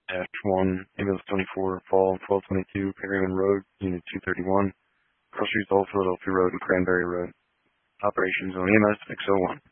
1, ambulance 24, fall 1222, Perryman Road, Unit 231, Cross Streets, Old Philadelphia Road, and Cranberry Road. Operations on EMS 601.